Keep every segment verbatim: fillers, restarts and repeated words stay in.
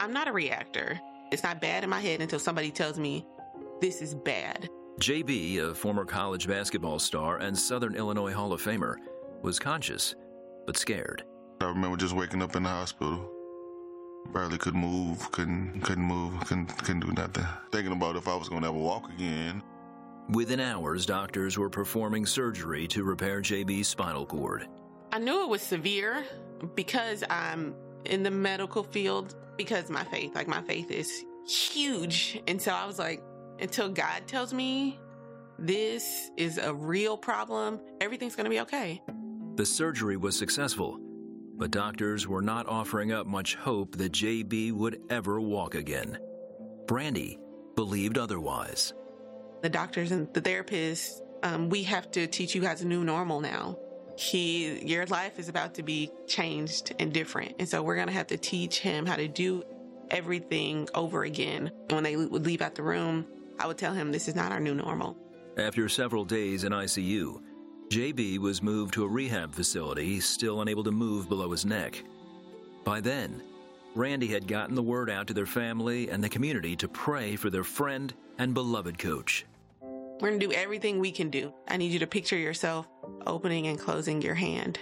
I'm not a reactor. It's not bad in my head until somebody tells me this is bad. J B, a former college basketball star and Southern Illinois Hall of Famer, was conscious but scared. I remember just waking up in the hospital. Barely could move, couldn't couldn't move, couldn't, couldn't do nothing. Thinking about if I was going to ever walk again. Within hours, doctors were performing surgery to repair J B's spinal cord. I knew it was severe because I'm in the medical field, because my faith, like my faith is huge. And so I was like, until God tells me this is a real problem, everything's going to be okay. The surgery was successful, but doctors were not offering up much hope that J B would ever walk again. Brandy believed otherwise. The doctors and the therapists, um, we have to teach you guys a new normal now. He, your life is about to be changed and different. And so we're going to have to teach him how to do everything over again. And when they would leave out the room, I would tell him this is not our new normal. After several days in I C U, J B was moved to a rehab facility, still unable to move below his neck. By then, Randy had gotten the word out to their family and the community to pray for their friend and beloved coach. We're going to do everything we can do. I need you to picture yourself opening and closing your hand,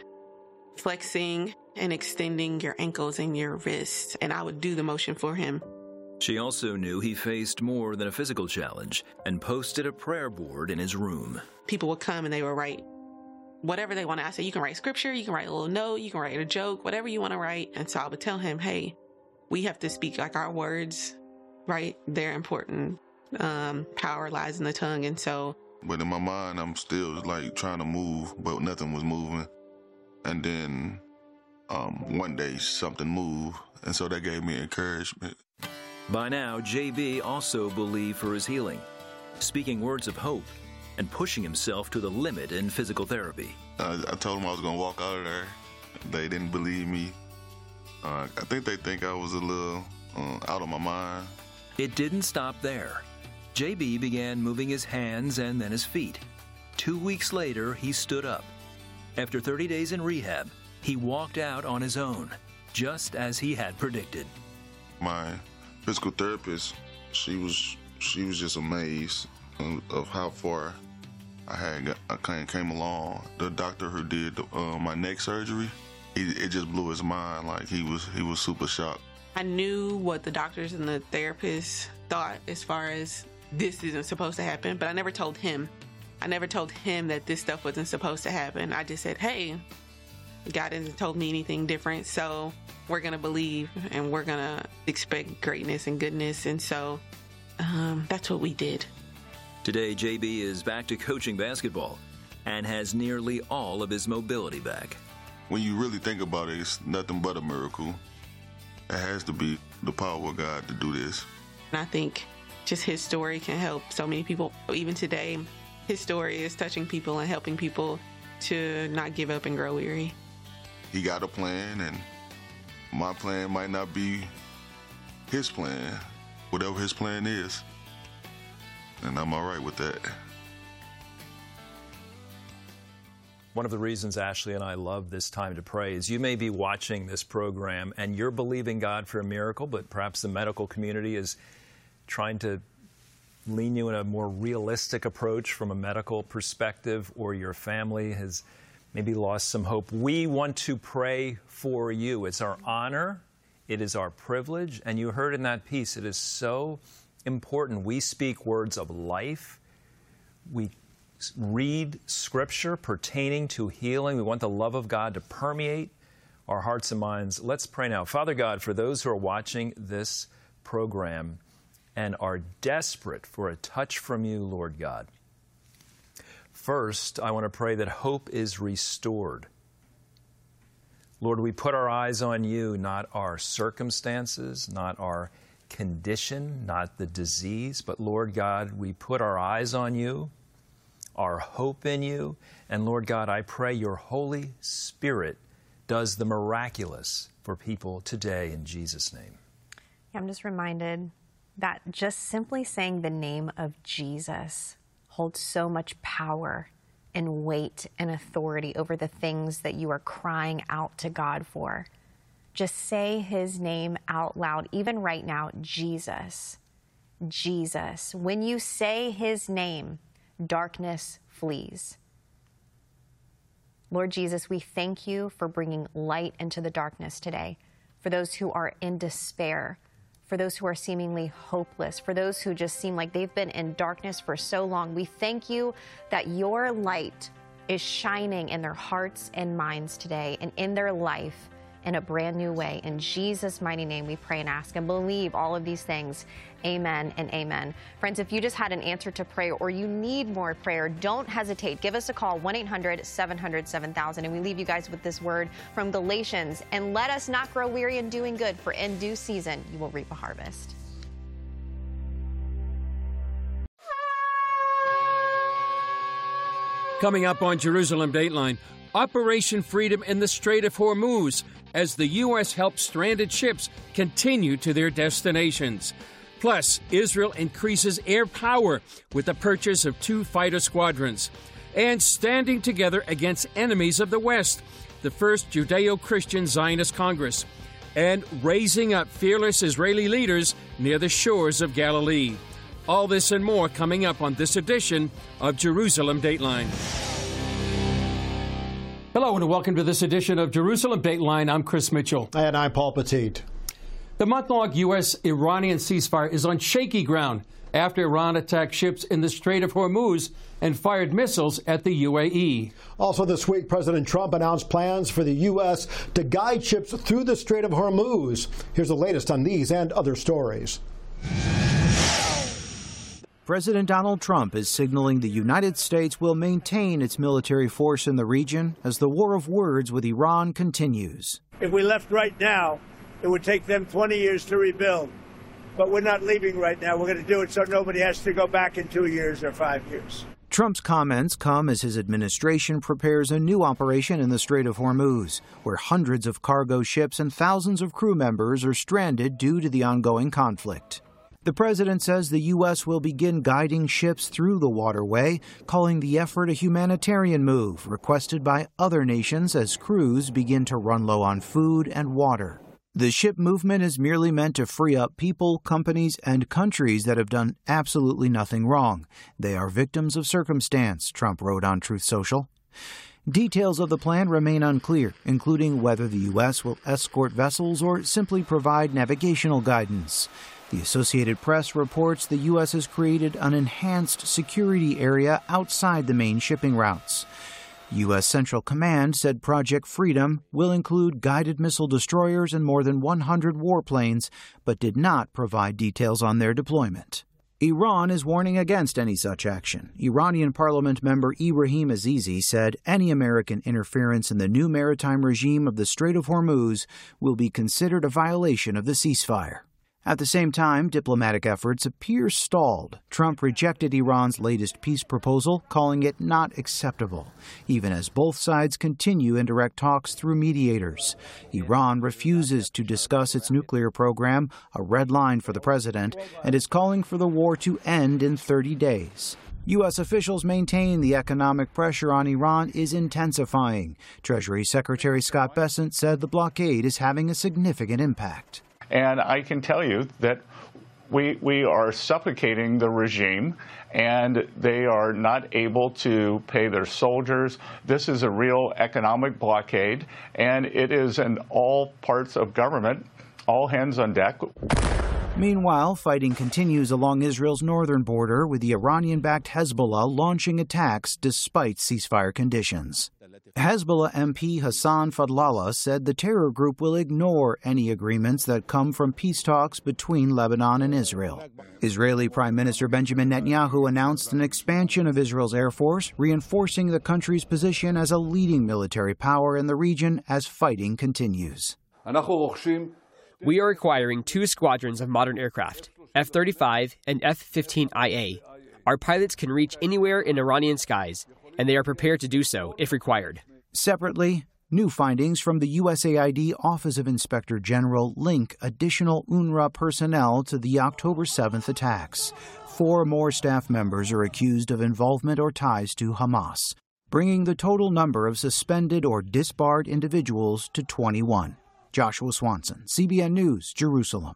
flexing and extending your ankles and your wrists, and I would do the motion for him. She also knew he faced more than a physical challenge and posted a prayer board in his room. People would come and they would write whatever they want. I said, you can write scripture, you can write a little note, you can write a joke, whatever you want to write. And so I would tell him, hey, we have to speak like our words, right? They're important. Um, power lies in the tongue. And so. But in my mind, I'm still like trying to move, but nothing was moving. And then um, one day something moved. And so that gave me encouragement. By now, J B also believed for his healing, speaking words of hope and pushing himself to the limit in physical therapy. Uh, I told them I was going to walk out of there. They didn't believe me. Uh, I think they think I was a little uh, out of my mind. It didn't stop there. J B began moving his hands and then his feet. Two weeks later, he stood up. After thirty days in rehab, he walked out on his own, just as he had predicted. My physical therapist, she was she was just amazed of, of how far I had got, I kind of came along. The doctor who did uh, my neck surgery, he, it just blew his mind. Like he was he was super shocked. I knew what the doctors and the therapists thought as far as this isn't supposed to happen, but I never told him. I never told him that this stuff wasn't supposed to happen. I just said, hey, God hasn't told me anything different, so we're going to believe and we're going to expect greatness and goodness. And so um, that's what we did. Today, J B is back to coaching basketball and has nearly all of his mobility back. When you really think about it, it's nothing but a miracle. It has to be the power of God to do this. And I think just his story can help so many people. Even today, his story is touching people and helping people to not give up and grow weary. He got a plan, and my plan might not be his plan, whatever his plan is. And I'm all right with that. One of the reasons Ashley and I love this time to pray is you may be watching this program and you're believing God for a miracle, but perhaps the medical community is trying to lean you in a more realistic approach from a medical perspective, or your family has maybe lost some hope. We want to pray for you. It's our honor. It is our privilege. And you heard in that piece, it is so important. We speak words of life. We read Scripture pertaining to healing. We want the love of God to permeate our hearts and minds. Let's pray now. Father God, for those who are watching this program and are desperate for a touch from you, Lord God, first, I want to pray that hope is restored. Lord, we put our eyes on you, not our circumstances, not our condition, not the disease, but Lord God, we put our eyes on you, our hope in you, and Lord God, I pray your Holy Spirit does the miraculous for people today in Jesus' name. I'm just reminded that just simply saying the name of Jesus holds so much power and weight and authority over the things that you are crying out to God for. Just say his name out loud, even right now, Jesus. Jesus. When you say his name, darkness flees. Lord Jesus, we thank you for bringing light into the darkness today, for those who are in despair, for those who are seemingly hopeless, for those who just seem like they've been in darkness for so long. We thank you that your light is shining in their hearts and minds today and in their life in a brand new way. In Jesus' mighty name we pray and ask and believe all of these things. Amen and amen. Friends, if you just had an answer to prayer or you need more prayer, don't hesitate. Give us a call, one eight hundred seven hundred seven thousand. And we leave you guys with this word from Galatians. And let us not grow weary in doing good, for in due season you will reap a harvest. Coming up on Jerusalem Dateline, Operation Freedom in the Strait of Hormuz as the U S helps stranded ships continue to their destinations. Plus, Israel increases air power with the purchase of two fighter squadrons. And standing together against enemies of the West, the first Judeo-Christian Zionist Congress. And raising up fearless Israeli leaders near the shores of Galilee. All this and more coming up on this edition of Jerusalem Dateline. Hello and welcome to this edition of Jerusalem Dateline. I'm Chris Mitchell. And I'm Paul Petit. The month-long U S-Iranian ceasefire is on shaky ground after Iran attacked ships in the Strait of Hormuz and fired missiles at the U A E. Also this week, President Trump announced plans for the U S to guide ships through the Strait of Hormuz. Here's the latest on these and other stories. President Donald Trump is signaling the United States will maintain its military force in the region as the war of words with Iran continues. If we left right now, it would take them twenty years to rebuild. But we're not leaving right now. We're going to do it so nobody has to go back in two years or five years. Trump's comments come as his administration prepares a new operation in the Strait of Hormuz, where hundreds of cargo ships and thousands of crew members are stranded due to the ongoing conflict. The president says the U S will begin guiding ships through the waterway, calling the effort a humanitarian move requested by other nations as crews begin to run low on food and water. The ship movement is merely meant to free up people, companies, and countries that have done absolutely nothing wrong. They are victims of circumstance, Trump wrote on Truth Social. Details of the plan remain unclear, including whether the U S will escort vessels or simply provide navigational guidance. The Associated Press reports the U S has created an enhanced security area outside the main shipping routes. U S Central Command said Project Freedom will include guided missile destroyers and more than one hundred warplanes, but did not provide details on their deployment. Iran is warning against any such action. Iranian parliament member Ibrahim Azizi said any American interference in the new maritime regime of the Strait of Hormuz will be considered a violation of the ceasefire. At the same time, diplomatic efforts appear stalled. Trump rejected Iran's latest peace proposal, calling it not acceptable, even as both sides continue indirect talks through mediators. Iran refuses to discuss its nuclear program, a red line for the president, and is calling for the war to end in thirty days. U S officials maintain the economic pressure on Iran is intensifying. Treasury Secretary Scott Bessent said the blockade is having a significant impact. And I can tell you that we we are suffocating the regime, and they are not able to pay their soldiers. This is a real economic blockade, and it is in all parts of government, all hands on deck. Meanwhile, fighting continues along Israel's northern border, with the Iranian-backed Hezbollah launching attacks despite ceasefire conditions. Hezbollah M P Hassan Fadlallah said the terror group will ignore any agreements that come from peace talks between Lebanon and Israel. Israeli Prime Minister Benjamin Netanyahu announced an expansion of Israel's air force, reinforcing the country's position as a leading military power in the region as fighting continues. We are acquiring two squadrons of modern aircraft, F thirty-five and F fifteen I A. Our pilots can reach anywhere in Iranian skies, and they are prepared to do so if required. Separately, new findings from the U S A I D Office of Inspector General link additional UNRWA personnel to the October seventh attacks. Four more staff members are accused of involvement or ties to Hamas, bringing the total number of suspended or disbarred individuals to twenty-one. Joshua Swanson, C B N News, Jerusalem.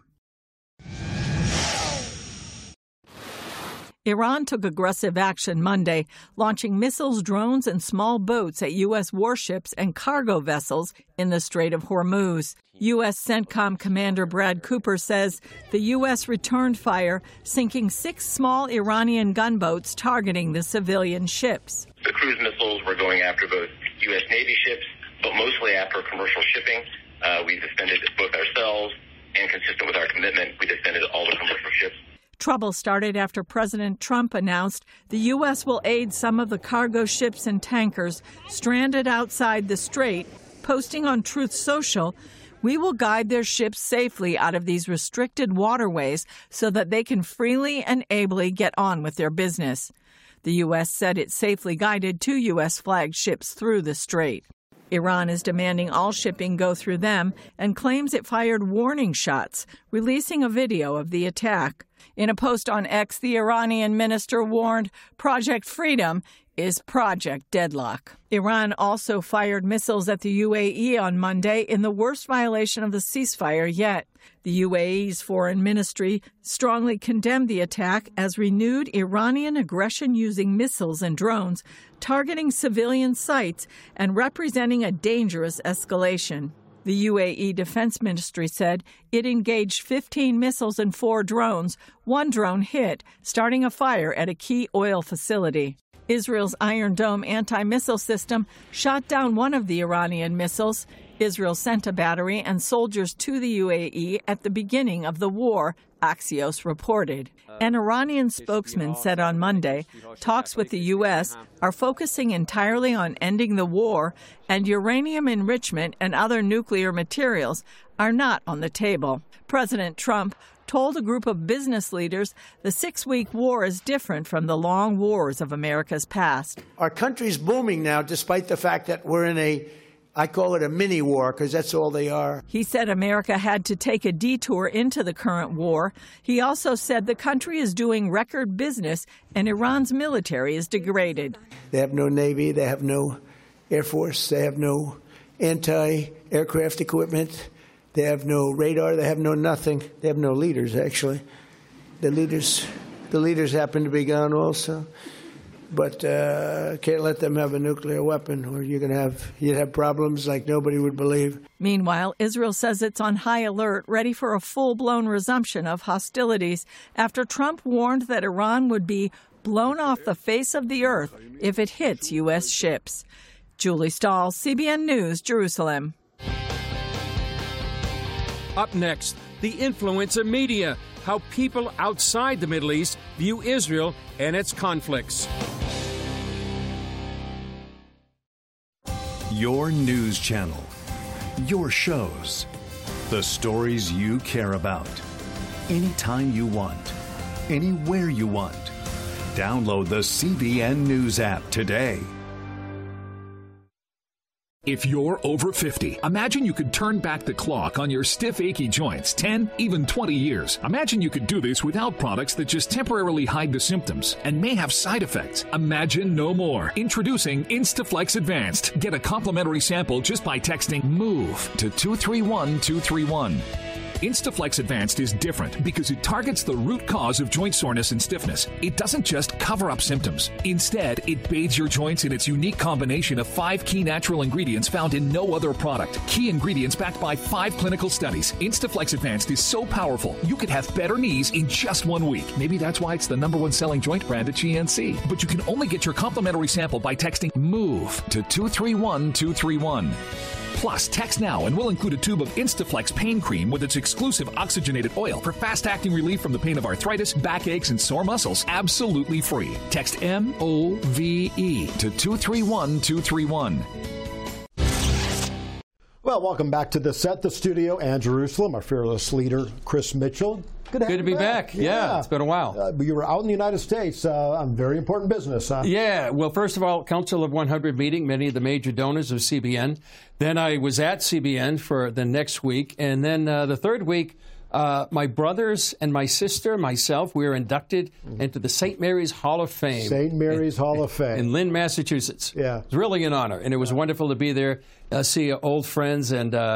Iran took aggressive action Monday, launching missiles, drones, and small boats at U S warships and cargo vessels in the Strait of Hormuz. U S CENTCOM Commander Brad Cooper says the U S returned fire, sinking six small Iranian gunboats targeting the civilian ships. The cruise missiles were going after both U S Navy ships, but mostly after commercial shipping. Uh, we defended both ourselves, and consistent with our commitment, we defended all the commercial ships. Trouble started after President Trump announced the U S will aid some of the cargo ships and tankers stranded outside the strait, posting on Truth Social, "We will guide their ships safely out of these restricted waterways so that they can freely and ably get on with their business." The U S said it safely guided two U S flagged ships through the strait. Iran is demanding all shipping go through them and claims it fired warning shots, releasing a video of the attack. In a post on X, the Iranian minister warned Project Freedom is Project Deadlock. Iran also fired missiles at the U A E on Monday in the worst violation of the ceasefire yet. The U A E's foreign ministry strongly condemned the attack as renewed Iranian aggression using missiles and drones, targeting civilian sites and representing a dangerous escalation. The U A E Defense Ministry said it engaged fifteen missiles and four drones. One drone hit, starting a fire at a key oil facility. Israel's Iron Dome anti-missile system shot down one of the Iranian missiles. Israel sent a battery and soldiers to the U A E at the beginning of the war, Axios reported. An Iranian spokesman said on Monday talks with the U S are focusing entirely on ending the war, and uranium enrichment and other nuclear materials are not on the table. President Trump told a group of business leaders the six-week war is different from the long wars of America's past. Our country's booming now, despite the fact that we're in a, I call it a mini war, because that's all they are. He said America had to take a detour into the current war. He also said the country is doing record business and Iran's military is degraded. They have no Navy, they have no Air Force, they have no anti-aircraft equipment. They have no radar. They have no nothing. They have no leaders, actually. The leaders, the leaders happen to be gone also. But uh, can't let them have a nuclear weapon, or you're going to have you'd have problems like nobody would believe. Meanwhile, Israel says it's on high alert, ready for a full-blown resumption of hostilities after Trump warned that Iran would be blown off the face of the earth if it hits U S ships. Julie Stahl, C B N News, Jerusalem. Up next, the influence of media, how people outside the Middle East view Israel and its conflicts. Your news channel, your shows, the stories you care about. Anytime you want, anywhere you want. Download the C B N News app today. If you're over fifty, imagine you could turn back the clock on your stiff, achy joints ten, even twenty years. Imagine you could do this without products that just temporarily hide the symptoms and may have side effects. Imagine no more. Introducing Instaflex Advanced. Get a complimentary sample just by texting MOVE to two three one two three one. Instaflex Advanced is different because it targets the root cause of joint soreness and stiffness. It doesn't just cover up symptoms. Instead, it bathes your joints in its unique combination of five key natural ingredients found in no other product. Key ingredients backed by five clinical studies. Instaflex Advanced is so powerful, you could have better knees in just one week. Maybe that's why it's the number one selling joint brand at G N C. But you can only get your complimentary sample by texting MOVE to two three one two three one. Plus, text now and we'll include a tube of Instaflex pain cream with its exclusive oxygenated oil for fast-acting relief from the pain of arthritis, backaches, and sore muscles, absolutely free. Text M O V E to two three one two three one. Well, welcome back to the set, the studio, and Jerusalem. Our fearless leader, Chris Mitchell. Good to, Good to be back. back. Yeah. yeah, it's been a while. Uh, but you were out in the United States uh, on very important business, huh? Yeah. Well, first of all, Council of one hundred meeting, many of the major donors of C B N. Then I was at C B N for the next week. And then uh, the third week, uh, my brothers and my sister, myself, we were inducted mm-hmm. into the Saint Mary's Hall of Fame. Saint Mary's in, Hall of Fame. In Lynn, Massachusetts. Yeah. It was really an honor. And it was wonderful to be there, uh, see old friends and uh,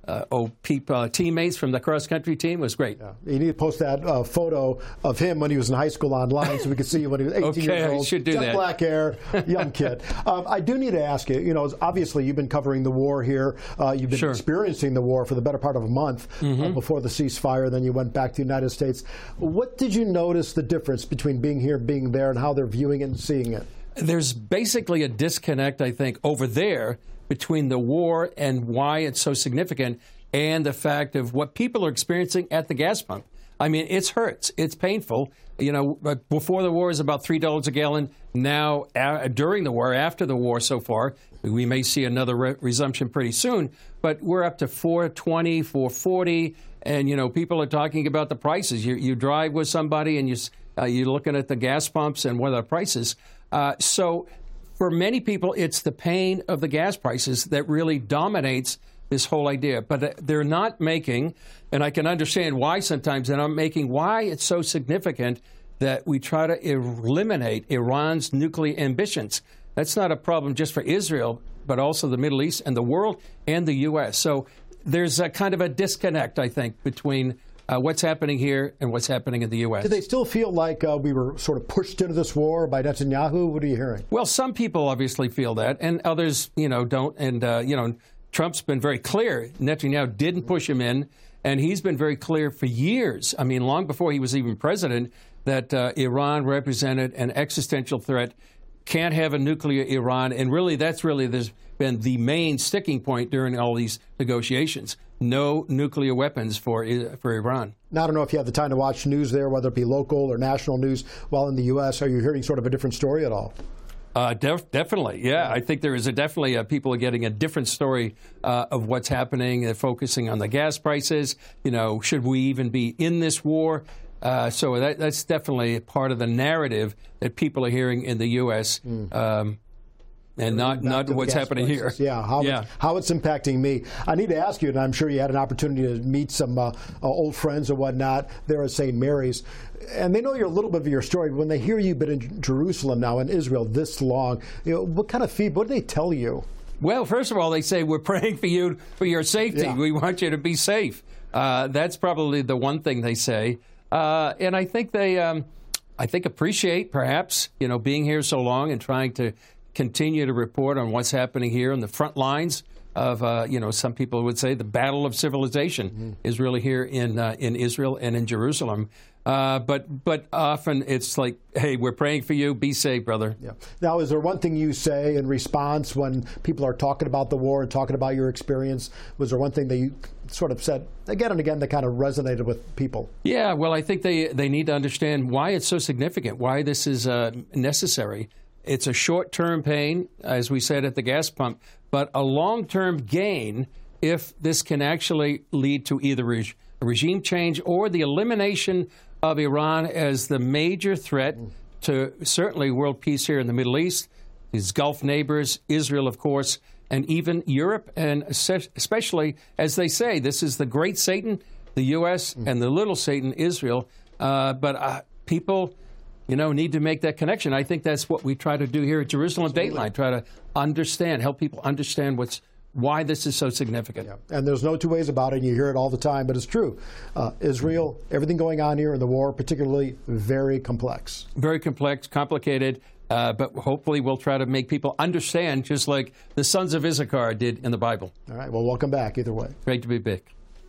uh, oh, peep, uh, teammates from the cross-country team. It was great. Yeah. You need to post that uh, photo of him when he was in high school online so we could see when he was eighteen okay, years old. I should do jet that. black hair, young kid. Um, I do need to ask you, you know, obviously you've been covering the war here. Uh, you've been sure. experiencing the war for the better part of a month mm-hmm. uh, before the ceasefire. Then you went back to the United States. What did you notice the difference between being here, being there, and how they're viewing it and seeing it? There's basically a disconnect, I think, over there between the war and why it's so significant and the fact of what people are experiencing at the gas pump. I mean, it hurts. It's painful. You know, before the war is about three dollars a gallon. Now, uh, during the war, after the war so far, we may see another re- resumption pretty soon, but we're up to four twenty, four forty, and, you know, people are talking about the prices. You, you drive with somebody and you, uh, you're looking at the gas pumps and what are the prices. Uh, so for many people, it's the pain of the gas prices that really dominates this whole idea. But they're not making, and I can understand why sometimes they're not making, why it's so significant that we try to eliminate Iran's nuclear ambitions. That's not a problem just for Israel, but also the Middle East and the world and the U S. So there's a kind of a disconnect, I think, between Uh, what's happening here and what's happening in the U S. Do they still feel like uh, we were sort of pushed into this war by Netanyahu? What are you hearing? Well, some people obviously feel that, and others, you know, don't. And, uh, you know, Trump's been very clear. Netanyahu didn't push him in, and he's been very clear for years. I mean, long before he was even president, that uh, Iran represented an existential threat. Can't have a nuclear Iran. And really, that's really there's been the main sticking point during all these negotiations. No nuclear weapons for for Iran. Now, I don't know if you have the time to watch news there, whether it be local or national news, while in the U S. Are you hearing sort of a different story at all? Uh, def- definitely, yeah. I think there is a definitely uh, people are getting a different story uh, of what's happening. They're focusing on the gas prices. You know, should we even be in this war? Uh, so that, that's definitely part of the narrative that people are hearing in the U S. Mm. Um, And not, not what's happening prices. here. Yeah, how, yeah. It's, how it's impacting me. I need to ask you, and I'm sure you had an opportunity to meet some uh, uh, old friends and whatnot there at Saint Mary's, and they know you're a little bit of your story. When they hear you've been in Jerusalem now, in Israel, this long, you know, what kind of feedback, what do they tell you? Well, first of all, they say, we're praying for you for your safety. Yeah. We want you to be safe. Uh, that's probably the one thing they say. Uh, and I think they, um, I think, appreciate, perhaps, you know, being here so long and trying to continue to report on what's happening here on the front lines of, uh, you know, some people would say the battle of civilization mm-hmm. is really here in uh, in Israel and in Jerusalem. Uh, but but often it's like, hey, we're praying for you. Be safe, brother. Yeah. Now, is there one thing you say in response when people are talking about the war and talking about your experience? Was there one thing that you sort of said again and again that kind of resonated with people? Yeah, well, I think they, they need to understand why it's so significant, why this is uh, necessary. It's a short-term pain, as we said at the gas pump, but a long-term gain if this can actually lead to either re- regime change or the elimination of Iran as the major threat to certainly world peace here in the Middle East, his Gulf neighbors, Israel, of course, and even Europe, and especially, as they say, this is the great Satan, the U S, and the little Satan, Israel. Uh, but uh, people... you know, need to make that connection. I think that's what we try to do here at Jerusalem Dateline, try to understand, help people understand what's why this is so significant. Yeah. And there's no two ways about it, and you hear it all the time, but it's true. Uh, Israel, everything going on here in the war, particularly very complex. Very complex, complicated, uh, but hopefully we'll try to make people understand, just like the sons of Issachar did in the Bible. All right, well, welcome back either way. Great to be back.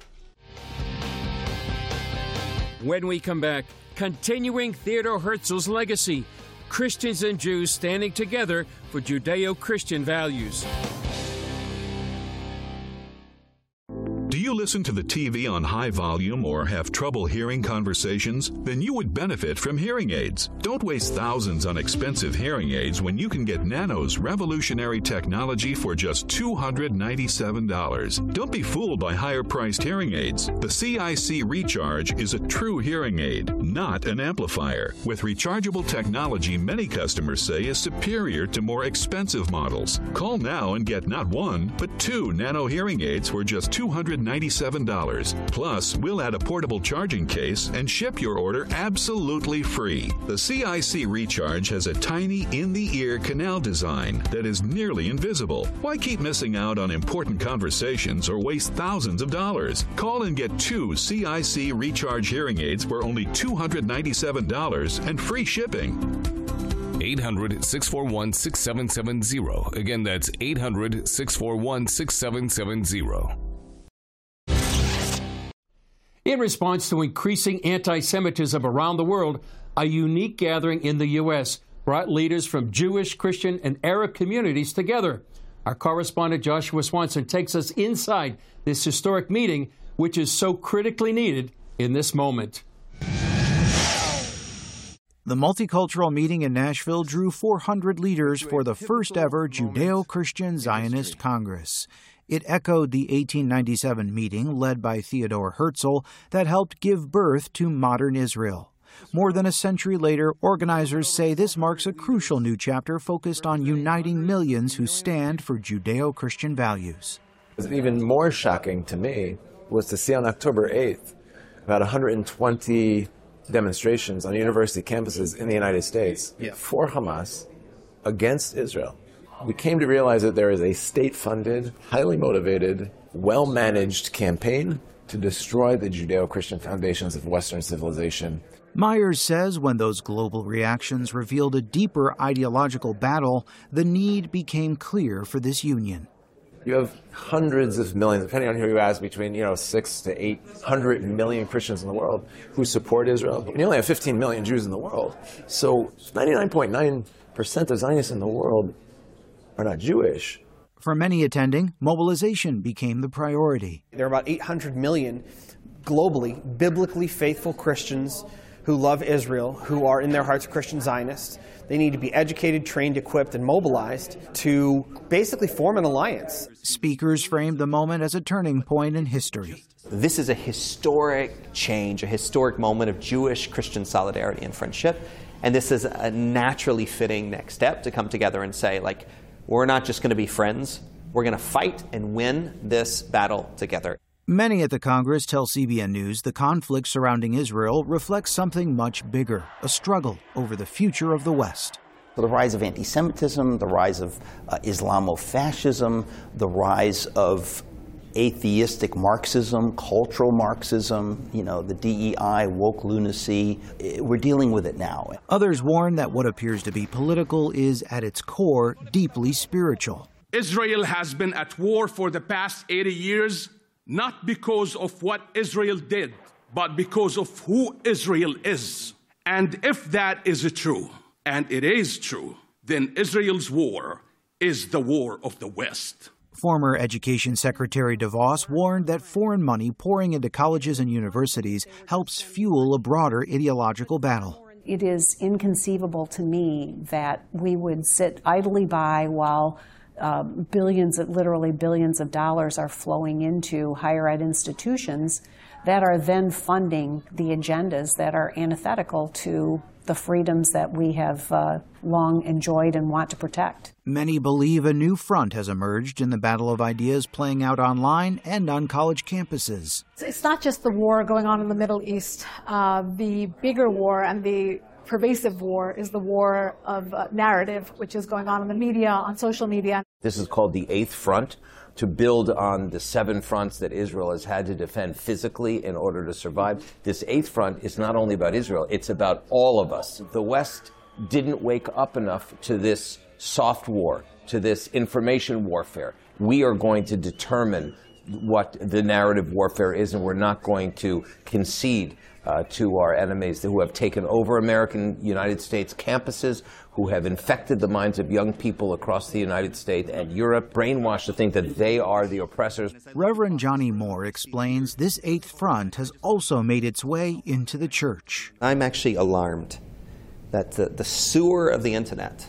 When we come back, continuing Theodore Herzl's legacy, Christians and Jews standing together for Judeo-Christian values. Do you listen to the T V on high volume or have trouble hearing conversations? Then you would benefit from hearing aids. Don't waste thousands on expensive hearing aids when you can get Nano's revolutionary technology for just two hundred ninety-seven dollars. Don't be fooled by higher-priced hearing aids. The C I C Recharge is a true hearing aid, not an amplifier. With rechargeable technology many customers say is superior to more expensive models. Call now and get not one, but two Nano hearing aids for just two hundred ninety-seven dollars. ninety-seven dollars. Plus, we'll add a portable charging case and ship your order absolutely free. The C I C Recharge has a tiny in-the-ear canal design that is nearly invisible. Why keep missing out on important conversations or waste thousands of dollars? Call and get two C I C Recharge hearing aids for only two hundred ninety-seven dollars and free shipping. eight hundred, six four one, six seven seven zero. Again, that's eight hundred, six four one, six seven seven zero. In response to increasing anti-Semitism around the world, a unique gathering in the U S brought leaders from Jewish, Christian, and Arab communities together. Our correspondent Joshua Swanson takes us inside this historic meeting, which is so critically needed in this moment. The multicultural meeting in Nashville drew four hundred leaders for the first ever Judeo-Christian Zionist Congress. It echoed the eighteen ninety-seven meeting led by Theodore Herzl that helped give birth to modern Israel. More than a century later, organizers say this marks a crucial new chapter focused on uniting millions who stand for Judeo-Christian values. Even more shocking to me was to see on October eighth about one hundred twenty demonstrations on university campuses in the United States yeah. for Hamas against Israel. We came to realize that there is a state-funded, highly motivated, well-managed campaign to destroy the Judeo-Christian foundations of Western civilization. Myers says when those global reactions revealed a deeper ideological battle, the need became clear for this union. You have hundreds of millions, depending on who you ask, between you know six to eight hundred million Christians in the world who support Israel. And you only have fifteen million Jews in the world. So ninety-nine point nine percent of Zionists in the world are not Jewish. For many attending, mobilization became the priority. There are about eight hundred million globally, biblically faithful Christians who love Israel, who are in their hearts Christian Zionists. They need to be educated, trained, equipped, and mobilized to basically form an alliance. Speakers framed the moment as a turning point in history. This is a historic change, a historic moment of Jewish-Christian solidarity and friendship. And this is a naturally fitting next step to come together and say, like, we're not just going to be friends. We're going to fight and win this battle together. Many at the Congress tell C B N News the conflict surrounding Israel reflects something much bigger, a struggle over the future of the West. The rise of anti-Semitism, the rise of uh, Islamofascism, the rise of atheistic Marxism, cultural Marxism, you know, the D E I, woke lunacy. We're dealing with it now. Others warn that what appears to be political is, at its core, deeply spiritual. Israel has been at war for the past eighty years, not because of what Israel did, but because of who Israel is. And if that is true, and it is true, then Israel's war is the war of the West. Former Education Secretary DeVos warned that foreign money pouring into colleges and universities helps fuel a broader ideological battle. It is inconceivable to me that we would sit idly by while uh, billions, literally billions of dollars are flowing into higher ed institutions that are then funding the agendas that are antithetical to the freedoms that we have uh, long enjoyed and want to protect. Many believe a new front has emerged in the battle of ideas playing out online and on college campuses. It's not just the war going on in the Middle East. Uh, the bigger war and the pervasive war is the war of uh, narrative, which is going on in the media, on social media. This is called the Eighth Front, to build on the seven fronts that Israel has had to defend physically in order to survive. This Eighth Front is not only about Israel, it's about all of us. The West didn't wake up enough to this soft war, to this information warfare. We are going to determine what the narrative warfare is, and we're not going to concede uh, to our enemies who have taken over American United States campuses, who have infected the minds of young people across the United States and Europe, brainwashed to think that they are the oppressors. Reverend Johnny Moore explains this Eighth Front has also made its way into the church. I'm actually alarmed that the, the sewer of the internet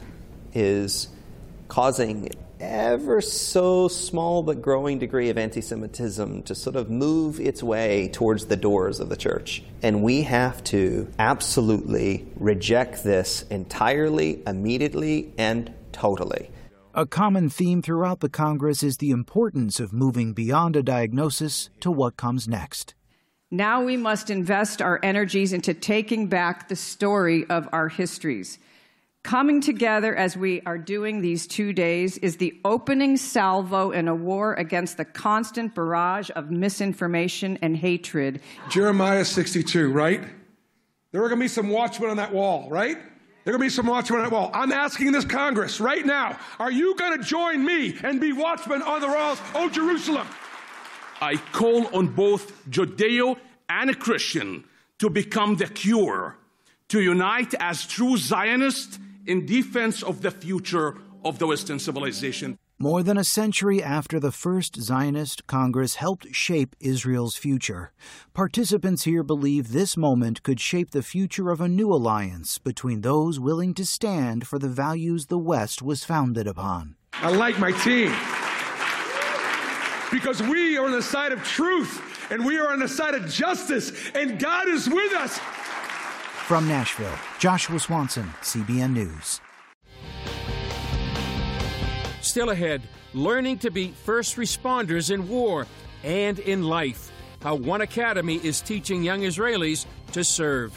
is causing ever so small but growing degree of anti-Semitism to sort of move its way towards the doors of the church. And we have to absolutely reject this entirely, immediately, and totally. A common theme throughout the Congress is the importance of moving beyond a diagnosis to what comes next. Now we must invest our energies into taking back the story of our histories. Coming together as we are doing these two days is the opening salvo in a war against the constant barrage of misinformation and hatred. Jeremiah sixty-two, right? There are going to be some watchmen on that wall, right? There are going to be some watchmen on that wall. I'm asking this Congress right now, are you going to join me and be watchmen on the walls, O Jerusalem? I call on both Judeo and a Christian to become the cure, to unite as true Zionists in defense of the future of the Western civilization. More than a century after the first Zionist Congress helped shape Israel's future, participants here believe this moment could shape the future of a new alliance between those willing to stand for the values the West was founded upon. I like my team because we are on the side of truth and we are on the side of justice, and God is with us. From Nashville, Joshua Swanson, C B N News. Still ahead, learning to be first responders in war and in life. How One Academy is teaching young Israelis to serve.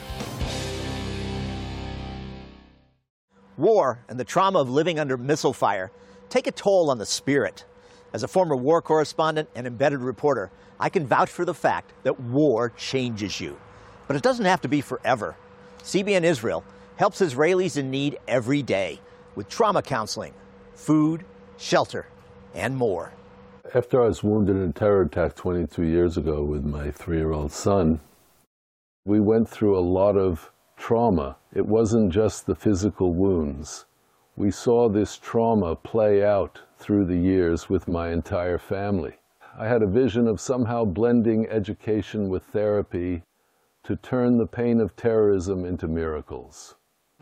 War and the trauma of living under missile fire take a toll on the spirit. As a former war correspondent and embedded reporter, I can vouch for the fact that war changes you. But it doesn't have to be forever. C B N Israel helps Israelis in need every day with trauma counseling, food, shelter, and more. After I was wounded in a terror attack twenty-two years ago with my three-year-old son, we went through a lot of trauma. It wasn't just the physical wounds. We saw this trauma play out through the years with my entire family. I had a vision of somehow blending education with therapy to turn the pain of terrorism into miracles.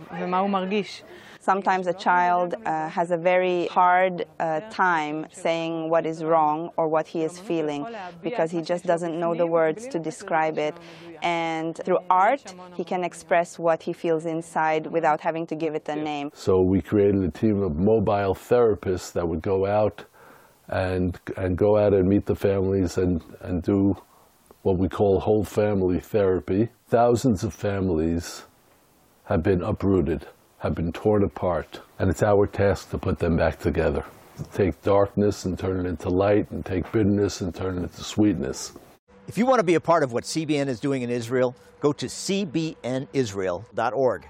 Sometimes a child uh, has a very hard uh, time saying what is wrong or what he is feeling because he just doesn't know the words to describe it. And through art, he can express what he feels inside without having to give it a name. So we created a team of mobile therapists that would go out and, and go out and meet the families and, and do what we call whole family therapy. Thousands of families have been uprooted, have been torn apart, and it's our task to put them back together. To take darkness and turn it into light, and take bitterness and turn it into sweetness. If you want to be a part of what C B N is doing in Israel, go to c b n israel dot org.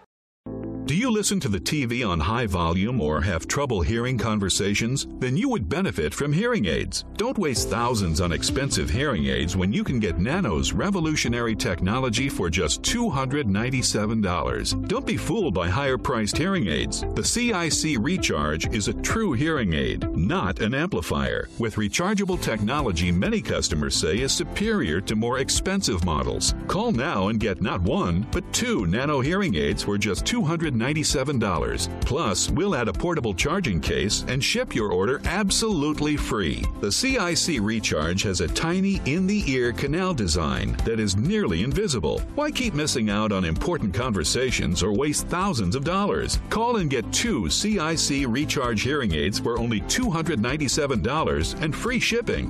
Do you listen to the T V on high volume or have trouble hearing conversations? Then you would benefit from hearing aids. Don't waste thousands on expensive hearing aids when you can get Nano's revolutionary technology for just two hundred ninety-seven dollars. Don't be fooled by higher-priced hearing aids. The C I C Recharge is a true hearing aid, not an amplifier. With rechargeable technology many customers say is superior to more expensive models. Call now and get not one, but two Nano hearing aids for just two hundred ninety-seven dollars. Plus, we'll add a portable charging case and ship your order absolutely free. The C I C Recharge has a tiny in-the-ear canal design that is nearly invisible. Why keep missing out on important conversations or waste thousands of dollars? Call and get two C I C Recharge hearing aids for only two hundred ninety-seven dollars and free shipping.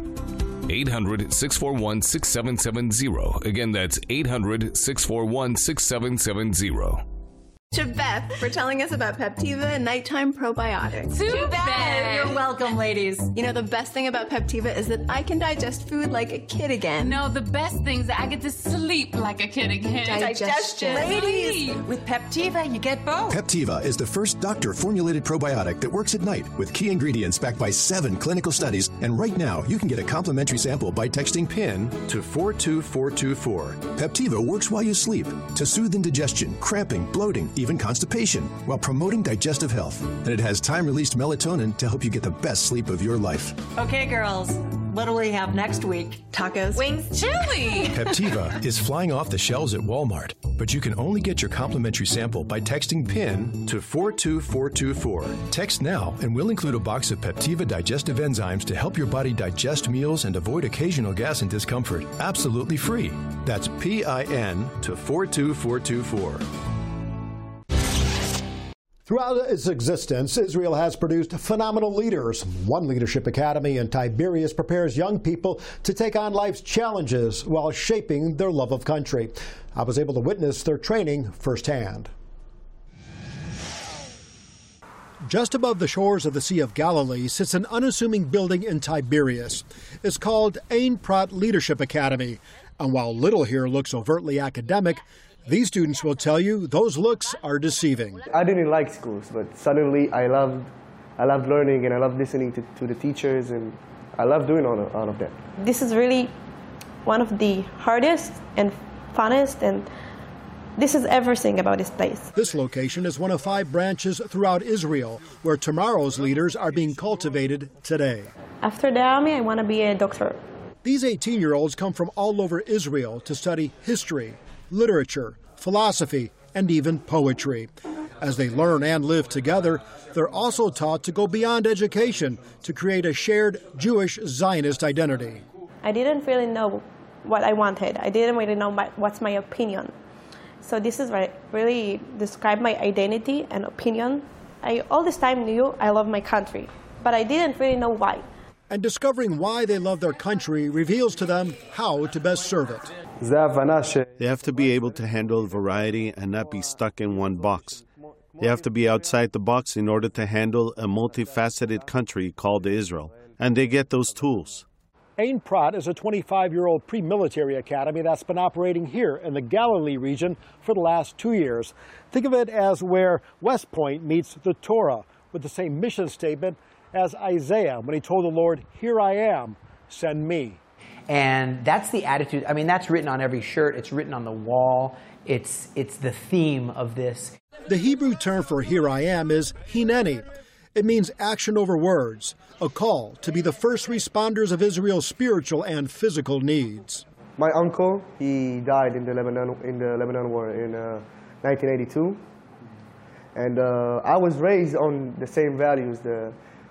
eight hundred, six four one, six seven seven zero. Again, that's eight hundred, six four one, six seven seven zero. To Beth for telling us about Peptiva Nighttime Probiotics. To Beth! You're welcome, ladies. You know, the best thing about Peptiva is that I can digest food like a kid again. No, the best thing is that I get to sleep like a kid again. Digestion. Ladies! With Peptiva, you get both. Peptiva is the first doctor-formulated probiotic that works at night with key ingredients backed by seven clinical studies. And right now, you can get a complimentary sample by texting PIN to four two four two four. Peptiva works while you sleep to soothe indigestion, cramping, bloating, even constipation, while promoting digestive health. And it has time-released melatonin to help you get the best sleep of your life. Okay, girls, what do we have next week? Tacos. Wings. Chili. Peptiva is flying off the shelves at Walmart, but you can only get your complimentary sample by texting PIN to four two four two four. Text now, and we'll include a box of Peptiva digestive enzymes to help your body digest meals and avoid occasional gas and discomfort. Absolutely free. That's P I N to four two four two four. Throughout its existence, Israel has produced phenomenal leaders. One leadership academy in Tiberias prepares young people to take on life's challenges while shaping their love of country. I was able to witness their training firsthand. Just above the shores of the Sea of Galilee sits an unassuming building in Tiberias. It's called Ein Prat Leadership Academy. And while little here looks overtly academic, these students will tell you those looks are deceiving. I didn't like schools, but suddenly I loved, I loved learning and I loved listening to, to the teachers, and I love doing all of, all of that. This is really one of the hardest and funnest, and this is everything about this place. This location is one of five branches throughout Israel where tomorrow's leaders are being cultivated today. After the army, I want to be a doctor. These eighteen-year-olds come from all over Israel to study history, literature, philosophy, and even poetry. As they learn and live together, they're also taught to go beyond education to create a shared Jewish Zionist identity. I didn't really know what I wanted. I didn't really know my, what's my opinion. So this is what really described my identity and opinion. I all this time knew I love my country, but I didn't really know why. And discovering why they love their country reveals to them how to best serve it. They have to be able to handle variety and not be stuck in one box. They have to be outside the box in order to handle a multifaceted country called Israel. And they get those tools. Ein Prat is a twenty-five-year-old pre-military academy that's been operating here in the Galilee region for the last two years. Think of it as where West Point meets the Torah, with the same mission statement as Isaiah when he told the Lord, "Here I am, send me." And that's the attitude. I mean, that's written on every shirt. It's written on the wall. It's, it's the theme of this. The Hebrew term for "here I am" is hineni. It means action over words, a call to be the first responders of Israel's spiritual and physical needs. My uncle, he died in the Lebanon in the Lebanon War in uh, nineteen eighty-two, and uh, I was raised on the same values: the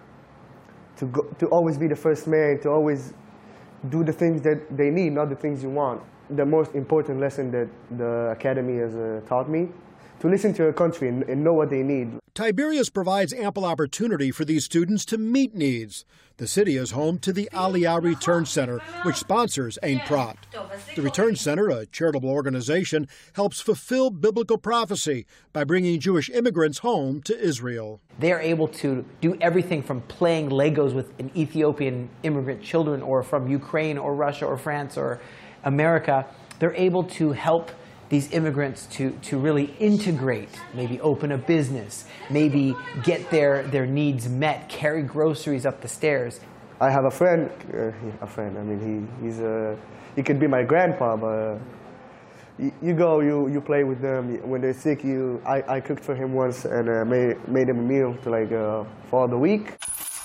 to go, to always be the first man, to always do the things that they need, not the things you want. The most important lesson that the academy has uh, taught me: to listen to your country and, and know what they need. Tiberias provides ample opportunity for these students to meet needs. The city is home to the Aliyah Return Center, which sponsors Ein Prat. The Return Center, a charitable organization, helps fulfill biblical prophecy by bringing Jewish immigrants home to Israel. They are able to do everything from playing Legos with an Ethiopian immigrant children, or from Ukraine or Russia or France or America. They're able to help these immigrants to, to really integrate, maybe open a business, maybe get their, their needs met, carry groceries up the stairs. I have a friend, uh, a friend, I mean, he, he's a, he could be my grandpa, but you, you go, you, you play with them. When they're sick, you, I, I cooked for him once and uh, made, made him a meal to like, uh, for the week.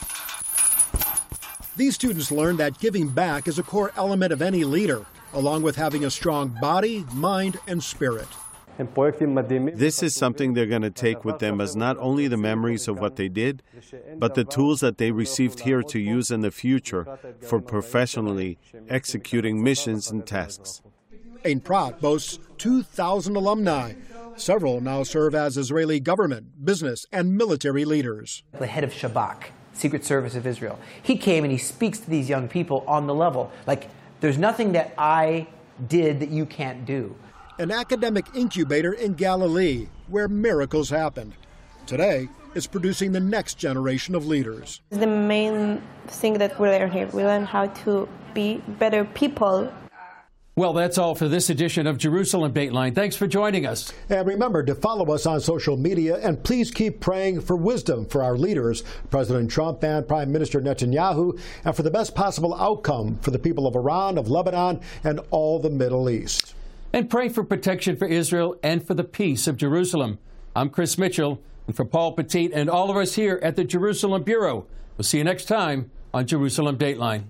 These students learn that giving back is a core element of any leader, along with having a strong body, mind, and spirit. This is something they're going to take with them as not only the memories of what they did, but the tools that they received here to use in the future for professionally executing missions and tasks. Ein Prat boasts two thousand alumni. Several now serve as Israeli government, business, and military leaders. The head of Shabak, Secret Service of Israel, he came and he speaks to these young people on the level, like, there's nothing that I did that you can't do. An academic incubator in Galilee where miracles happened. Today, it's producing the next generation of leaders. The main thing that we learn here, we learn how to be better people. Well, that's all for this edition of Jerusalem Dateline. Thanks for joining us. And remember to follow us on social media, and please keep praying for wisdom for our leaders, President Trump and Prime Minister Netanyahu, and for the best possible outcome for the people of Iran, of Lebanon, and all the Middle East. And pray for protection for Israel and for the peace of Jerusalem. I'm Chris Mitchell, and for Paul Petit and all of us here at the Jerusalem Bureau, we'll see you next time on Jerusalem Dateline.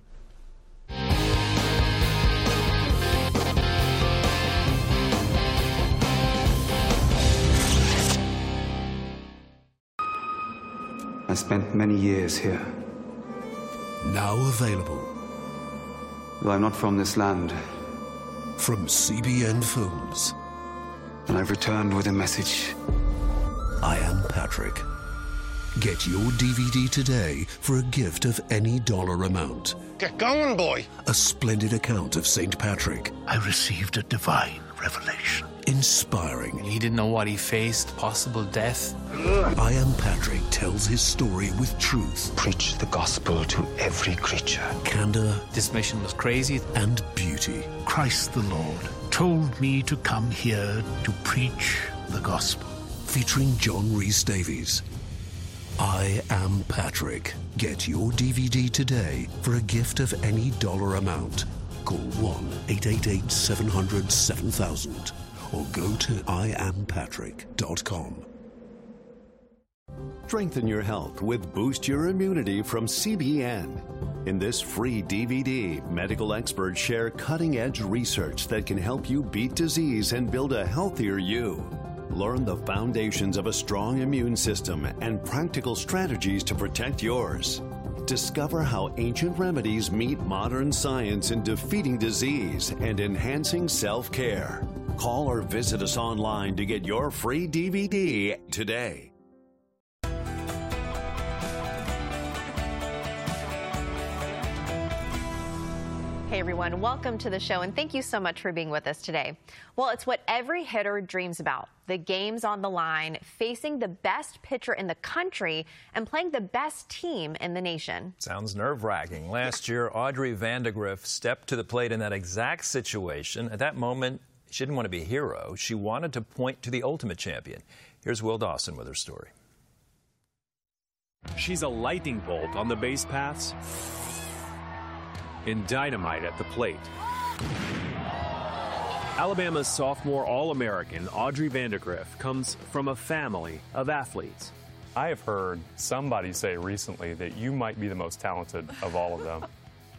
I spent many years here. Now available. Though I'm not from this land. From C B N Films. And I've returned with a message. I Am Patrick. Get your D V D today for a gift of any dollar amount. Get going, boy. A splendid account of Saint Patrick. I received a divine revelation. Inspiring. He didn't know what he faced, possible death. I Am Patrick tells his story with truth. Preach the gospel to every creature. Candor. This mission was crazy. And beauty. Christ the Lord told me to come here to preach the gospel. Featuring John Rhys Davies. I Am Patrick. Get your D V D today for a gift of any dollar amount. Call one eight eight eight, seven hundred, seven thousand or go to I am patrick dot com. Strengthen your health with Boost Your Immunity from C B N. In this free D V D, medical experts share cutting-edge research that can help you beat disease and build a healthier you. Learn the foundations of a strong immune system and practical strategies to protect yours. Discover how ancient remedies meet modern science in defeating disease and enhancing self-care. Call or visit us online to get your free D V D today. Hey everyone, welcome to the show and thank you so much for being with us today. Well, it's what every hitter dreams about. The game's on the line, facing the best pitcher in the country and playing the best team in the nation. Sounds nerve-wracking. Last year, Audrey Vandegrift stepped to the plate in that exact situation. At that moment, she didn't want to be a hero. She wanted to point to the ultimate champion. Here's Will Dawson with her story. She's a lightning bolt on the base paths and dynamite at the plate. Alabama's sophomore All-American Audrey Vandegrift comes from a family of athletes. I have heard somebody say recently that you might be the most talented of all of them.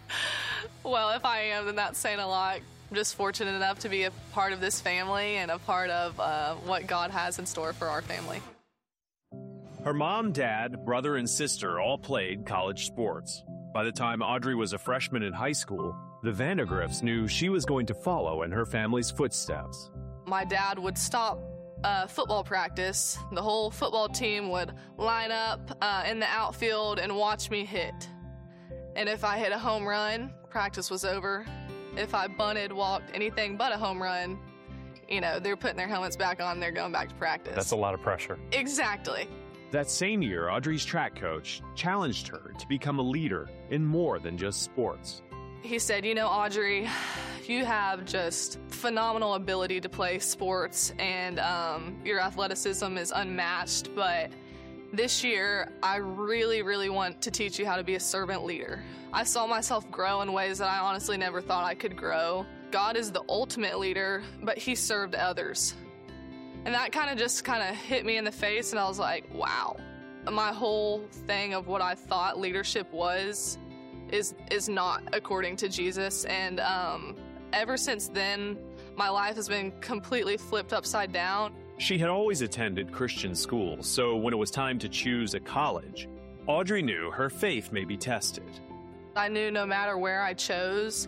Well, if I am, then that's saying a lot. I'm just fortunate enough to be a part of this family and a part of uh, what God has in store for our family. Her mom, dad, brother, and sister all played college sports. By the time Audrey was a freshman in high school, the Vandegrifts knew she was going to follow in her family's footsteps. My dad would stop uh, football practice. The whole football team would line up uh, in the outfield and watch me hit. And if I hit a home run, practice was over. If I bunted, walked, anything but a home run, you know, they're putting their helmets back on, they're going back to practice. That's a lot of pressure. Exactly. That same year, Audrey's track coach challenged her to become a leader in more than just sports. He said, you know, Audrey, you have just phenomenal ability to play sports and um, your athleticism is unmatched, but this year, I really, really want to teach you how to be a servant leader. I saw myself grow in ways that I honestly never thought I could grow. God is the ultimate leader, but he served others. And that kind of just kind of hit me in the face, and I was like, wow. My whole thing of what I thought leadership was is is not according to Jesus. And um, ever since then, my life has been completely flipped upside down. She had always attended Christian schools, so when it was time to choose a college, Audrey knew her faith may be tested. I knew no matter where I chose,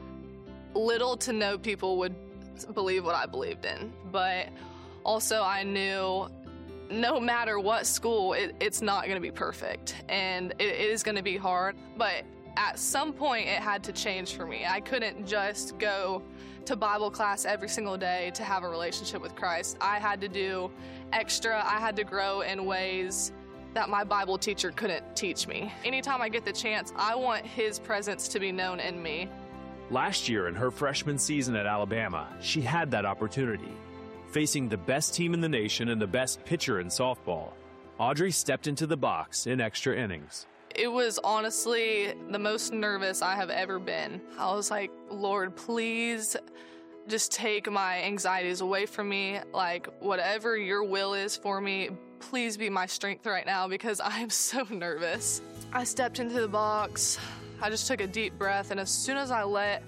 little to no people would believe what I believed in. But also, I knew no matter what school, it, it's not going to be perfect, and it, it is going to be hard. But at some point, it had to change for me. I couldn't just go to Bible class every single day to have a relationship with Christ. I had to do extra. I had to grow in ways that my Bible teacher couldn't teach me. Anytime I get the chance, I want his presence to be known in me. Last year, in her freshman season at Alabama, she had that opportunity. Facing the best team in the nation and the best pitcher in softball, Audrey stepped into the box in extra innings. It was honestly the most nervous I have ever been. I was like, Lord, please just take my anxieties away from me. Like, whatever your will is for me, please be my strength right now because I am so nervous. I stepped into the box. I just took a deep breath, and as soon as I let,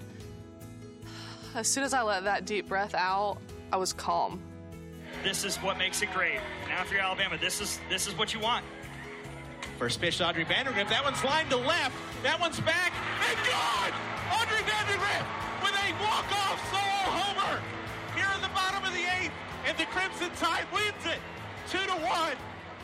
as soon as I let that deep breath out, I was calm. This is what makes it great. Now if you're Alabama, this is this is what you want. First pitch to Audrey Vandegrift. That one's lined to left. That one's back. And gone! Audrey Vandegrift with a walk-off solo homer here in the bottom of the eighth. And the Crimson Tide wins it. two to one.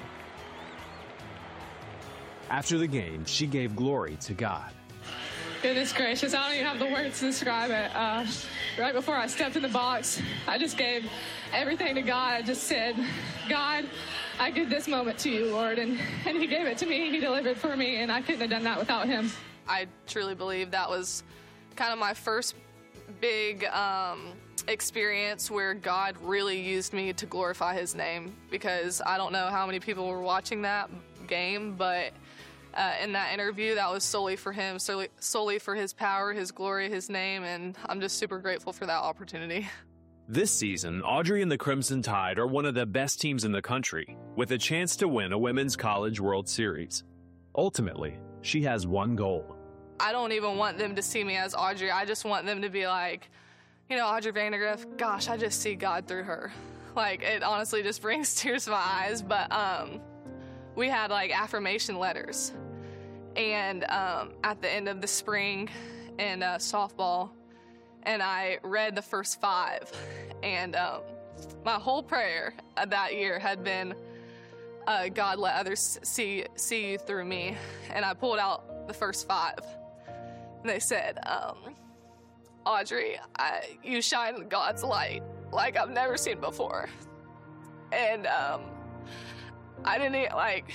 After the game, she gave glory to God. Goodness gracious, I don't even have the words to describe it. Uh, right before I stepped in the box, I just gave everything to God. I just said, God, I give this moment to you, Lord. And, and he gave it to me. He delivered for me, and I couldn't have done that without him. I truly believe that was kind of my first big um, experience where God really used me to glorify his name, because I don't know how many people were watching that game, but Uh, in that interview, that was solely for him, solely, solely for his power, his glory, his name, and I'm just super grateful for that opportunity. This season, Audrey and the Crimson Tide are one of the best teams in the country, with a chance to win a Women's College World Series. Ultimately, she has one goal. I don't even want them to see me as Audrey. I just want them to be like, you know, Audrey Vandergriff, gosh, I just see God through her. Like, it honestly just brings tears to my eyes, but um, we had, like, affirmation letters. And um, at the end of the spring in uh, softball, and I read the first five. And um, my whole prayer that year had been, uh, God, let others see see you through me. And I pulled out the first five. And they said, um, Audrey, I, you shine in God's light like I've never seen before. And um, I didn't even, like...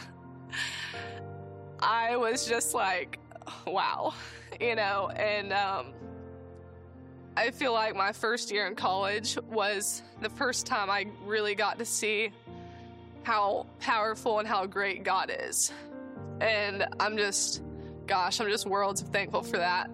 I was just like, wow, you know, and um, I feel like my first year in college was the first time I really got to see how powerful and how great God is. And I'm just, gosh, I'm just worlds of thankful for that.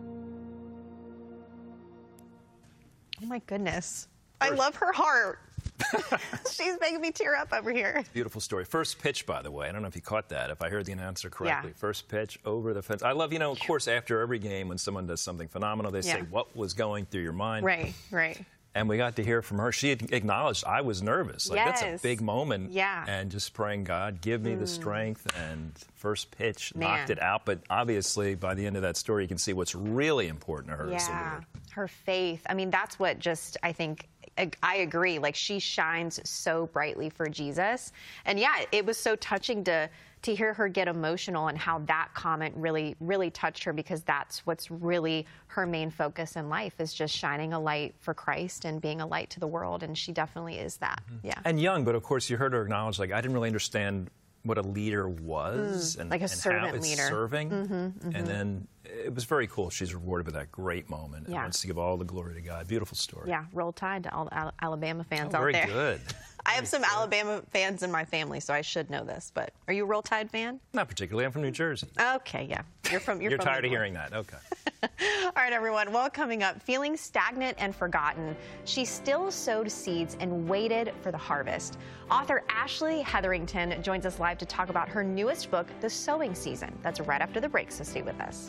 Oh my goodness. I love her heart. She's making me tear up over here. Beautiful story. First pitch, by the way. I don't know if you caught that, if I heard the announcer correctly. Yeah. First pitch over the fence. I love, you know, of course, after every game when someone does something phenomenal, they Yeah. say, what was going through your mind? Right, right. And we got to hear from her. She acknowledged I was nervous. Like, Yes. that's a big moment. Yeah. And just praying, God, give me the Mm. strength. And first pitch Man. knocked it out. But obviously, by the end of that story, you can see what's really important to her is the Yeah, Lord. her faith. I mean, that's what just, I think, I, I agree. Like, she shines so brightly for Jesus. And yeah, it was so touching to to hear her get emotional and how that comment really, really touched her, because that's what's really her main focus in life, is just shining a light for Christ and being a light to the world. And she definitely is that. Yeah. And young, but of course, you heard her acknowledge, like, I didn't really understand what a leader was Mm, and, like a and servant how it's leader. serving. Mhm, mhm. And then it was very cool. She's rewarded with that great moment and Yeah. wants to give all the glory to God. Beautiful story. Yeah, roll tide to all the Al- Alabama fans Oh, out very there. good. I have some Alabama fans in my family, so I should know this. But are you a Roll Tide fan? Not particularly. I'm from New Jersey. Okay, yeah. You're from. You're, You're from tired New of York. hearing that. Okay. All right, everyone. Well, coming up, feeling stagnant and forgotten, she still sowed seeds and waited for the harvest. Author Ashley Hetherington joins us live to talk about her newest book, The Sowing Season. That's right after the break, so stay with us.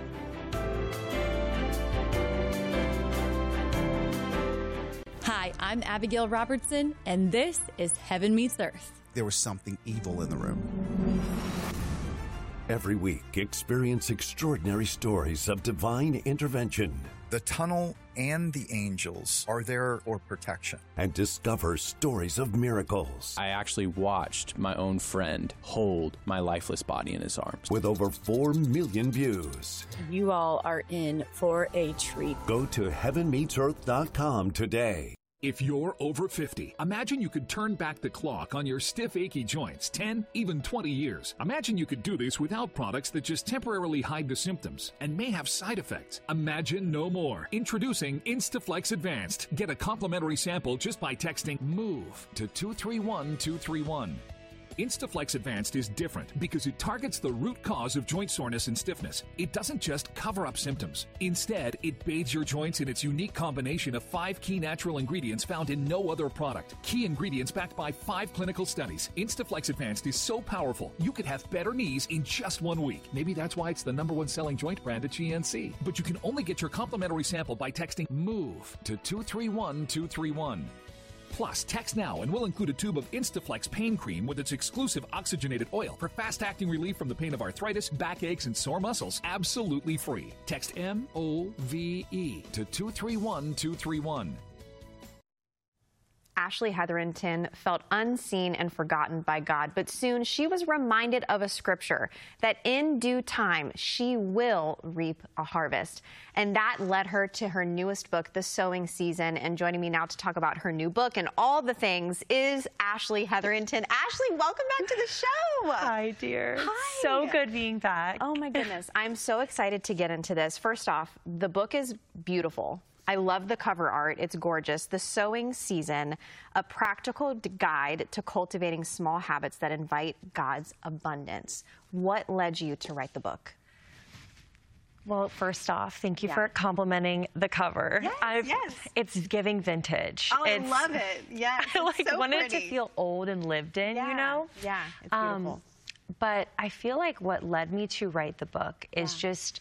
Hi, I'm Abigail Robertson, and this is Heaven Meets Earth. There was something evil in the room. Every week, experience extraordinary stories of divine intervention. The tunnel and the angels are there for protection. And discover stories of miracles. I actually watched my own friend hold my lifeless body in his arms. With over four million views. You all are in for a treat. Go to heaven meets earth dot com today. If you're over fifty, imagine you could turn back the clock on your stiff, achy joints ten, even twenty years. Imagine you could do this without products that just temporarily hide the symptoms and may have side effects. Imagine no more. Introducing Instaflex Advanced. Get a complimentary sample just by texting MOVE to two three one two three one. Instaflex Advanced is different because it targets the root cause of joint soreness and stiffness. It doesn't just cover up symptoms. Instead, it bathes your joints in its unique combination of five key natural ingredients found in no other product. Key ingredients backed by five clinical studies. Instaflex Advanced is so powerful, you could have better knees in just one week. Maybe that's why it's the number one selling joint brand at G N C. But you can only get your complimentary sample by texting MOVE to two three one two three one. Plus, text now and we'll include a tube of Instaflex pain cream with its exclusive oxygenated oil for fast-acting relief from the pain of arthritis, backaches, and sore muscles, absolutely free. Text M O V E to two three one two three one. Ashley Hetherington felt unseen and forgotten by God, but soon she was reminded of a scripture that in due time she will reap a harvest. And that led her to her newest book, The Sowing Season. And joining me now to talk about her new book and all the things is Ashley Hetherington. Ashley, welcome back to the show. Hi, dear. Hi. So good being back. Oh, my goodness. I'm so excited to get into this. First off, the book is beautiful. I love the cover art. It's gorgeous. The Sowing Season, a practical guide to cultivating small habits that invite God's abundance. What led you to write the book? Well, first off, thank you Yeah. for complimenting the cover. Yes, I've, yes. It's giving vintage. Oh, it's, I love it. Yes, I like it's so wanted pretty. it to feel old and lived in, Yeah. you know? Yeah, it's beautiful. Um, but I feel like what led me to write the book is Yeah. just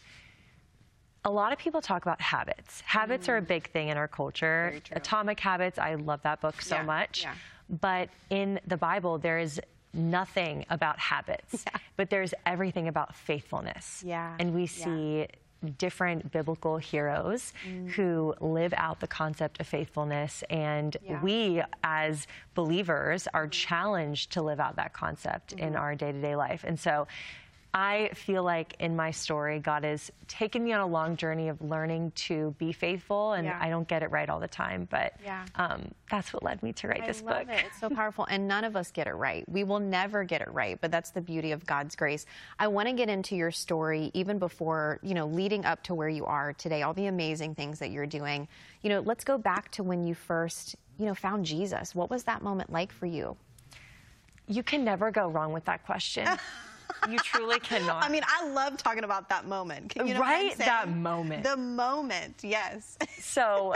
a lot of people talk about habits. Habits Mm. are a big thing in our culture. Very true. Atomic Habits, I love that book so Yeah, much. yeah. But in the Bible, there is nothing about habits, Yeah. but there's everything about faithfulness. Yeah, And we yeah. see different biblical heroes Mm. who live out the concept of faithfulness, and Yeah. we as believers are challenged to live out that concept in Mhm. our day-to-day life. And so I feel like in my story, God has taken me on a long journey of learning to be faithful, and Yeah. I don't get it right all the time, but Yeah. um, that's what led me to write I this love book. it. It's so powerful, and none of us get it right. We will never get it right, but that's the beauty of God's grace. I want to get into your story even before, you know, leading up to where you are today, all the amazing things that you're doing. You know, let's go back to when you first, you know, found Jesus. What was that moment like for you? You can never go wrong with that question. You truly cannot. I mean, I love talking about that moment. You know what I'm Right? That saying? moment. The moment, yes. So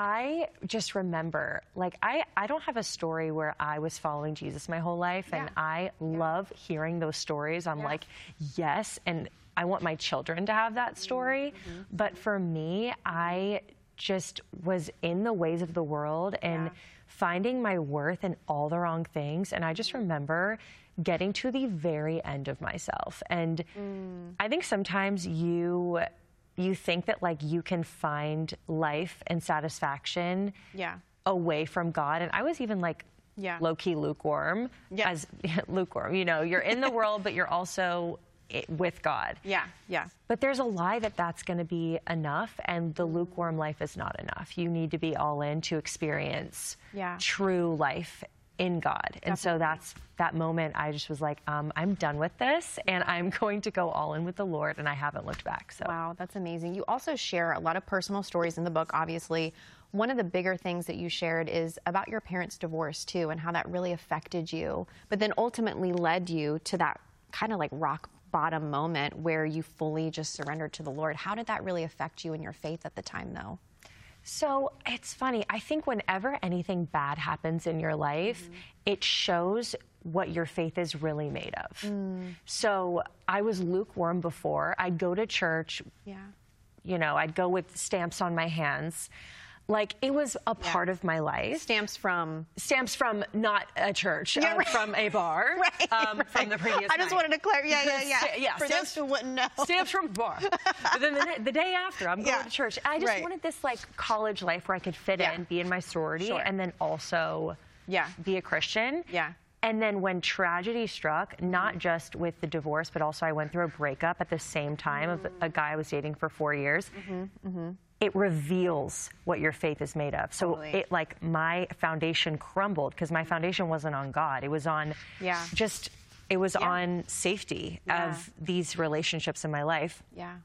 I just remember, like, I, I don't have a story where I was following Jesus my whole life, and Yeah. I love hearing those stories. I'm Yeah. like, yes, and I want my children to have that story. Mm-hmm. But for me, I just was in the ways of the world and Yeah. finding my worth in all the wrong things. And I just remember getting to the very end of myself. And Mm. I think sometimes you you think that like you can find life and satisfaction Yeah. away from God. And I was even like Yeah. low-key lukewarm. Yeah. As lukewarm, you know, you're in the world, but you're also i- with God. Yeah, yeah. But there's a lie that that's going to be enough, and the lukewarm life is not enough. You need to be all in to experience Yeah. true life in God. And so that's that moment I just was like, um, I'm done with this, and I'm going to go all in with the Lord, and I haven't looked back. So Wow, that's amazing. You also share a lot of personal stories in the book, obviously. One of the bigger things that you shared is about your parents' divorce, too, and how that really affected you, but then ultimately led you to that kind of like rock bottom moment where you fully just surrendered to the Lord. How did that really affect you and your faith at the time, though? So it's funny. I think whenever anything bad happens in your life, Mm-hmm. it shows what your faith is really made of. Mm. So I was lukewarm before. I'd go to church, Yeah. you know, I'd go with stamps on my hands. Like, it was a part of my life. Stamps from? Stamps from not a church, Yeah, uh, right. from a bar, Right, um, right. from the previous I just night. wanted to clarify. Yeah, yeah, yeah. Sta- yeah, For stamps, those who wouldn't know. Stamps from the bar. But then the, the day after, I'm going Yeah. to church. I just Right. wanted this, like, college life where I could fit Yeah. in, be in my sorority, Sure. and then also Yeah. be a Christian. Yeah. And then when tragedy struck, not just with the divorce, but also I went through a breakup at the same time of a guy I was dating for four years. Mm-hmm, mm-hmm. It reveals what your faith is made of. So Totally. it like my foundation crumbled because my foundation wasn't on God. It was on Yeah. just, it was Yeah. on safety Yeah. of these relationships in my life. Yeah.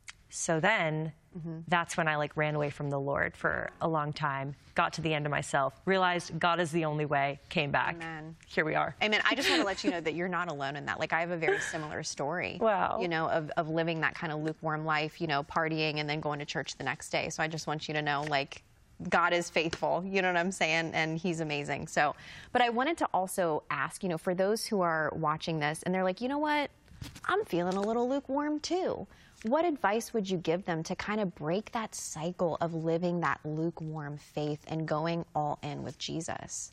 So then Mhm. that's when I like ran away from the Lord for a long time, got to the end of myself, realized God is the only way, came back. Amen. Here we are. Amen. I just want to let you know that you're not alone in that. Like, I have a very similar story. Wow. You know, of, of living that kind of lukewarm life, you know, partying and then going to church the next day. So I just want you to know, like, God is faithful, you know what I'm saying? And he's amazing. So, but I wanted to also ask, you know, for those who are watching this and they're like, you know what? I'm feeling a little lukewarm too. What advice would you give them to kind of break that cycle of living that lukewarm faith and going all in with Jesus?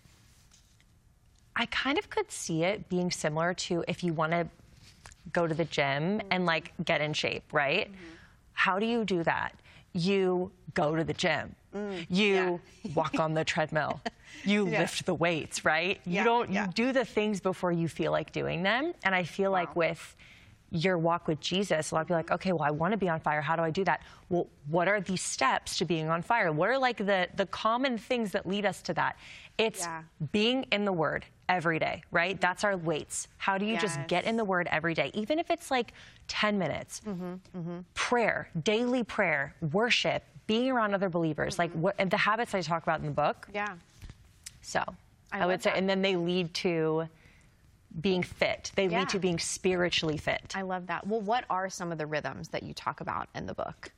I kind of could see it being similar to if you want to go to the gym Mm-hmm. and like get in shape, right? Mm-hmm. How do you do that? You go to the gym. Mm, you yeah. walk on the treadmill. You yeah. lift the weights, right? You yeah, don't, yeah. you do the things before you feel like doing them. And I feel wow. like with your walk with Jesus, a lot of people are like, okay, well, I want to be on fire. How do I do that? Well, what are these steps to being on fire? What are like the, the common things that lead us to that? It's yeah. being in the Word every day, right? That's our weights. How do you yes. just get in the Word every day? Even if it's like ten minutes, mm-hmm, mm-hmm. prayer, daily prayer, worship, being around other believers, mm-hmm. like what, and the habits I talk about in the book. Yeah. So I, I would say, that. and then they lead to being fit. They yeah. lead to being spiritually fit. I love that. Well, what are some of the rhythms that you talk about in the book?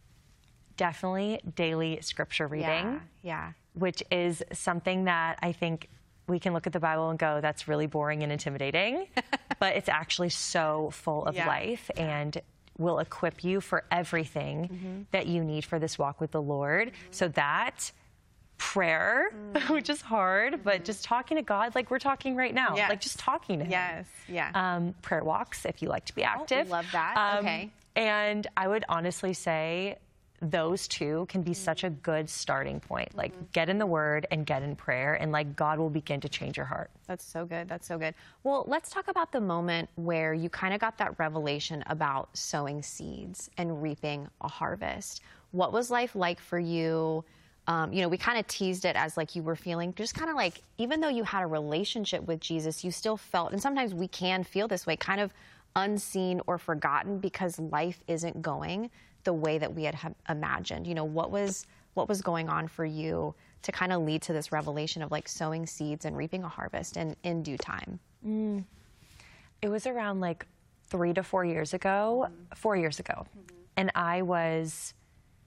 Definitely daily scripture reading. Yeah. yeah. Which is something that I think we can look at the Bible and go, that's really boring and intimidating. But it's actually so full of yeah. life and will equip you for everything mm-hmm. that you need for this walk with the Lord. Mm-hmm. So that prayer, mm-hmm. which is hard, mm-hmm. but just talking to God like we're talking right now. Yes. Like just talking to Him. Yes, yeah. Um, prayer walks, if you like to be active. Oh, love that. Um, okay. And I would honestly say those two can be mm-hmm. such a good starting point. Like mm-hmm. get in the Word and get in prayer, and like God will begin to change your heart. That's so good. That's so good. Well, let's talk about the moment where you kind of got that revelation about sowing seeds and reaping a harvest. What was life like for you? Um, you know, we kind of teased it as like you were feeling just kind of like, even though you had a relationship with Jesus, you still felt, and sometimes we can feel this way, kind of unseen or forgotten because life isn't going the way that we had ha- imagined. You know, what was what was going on for you to kind of lead to this revelation of like sowing seeds and reaping a harvest in, in due time? Mm. It was around like three to four years ago, mm-hmm. four years ago. Mm-hmm. And I was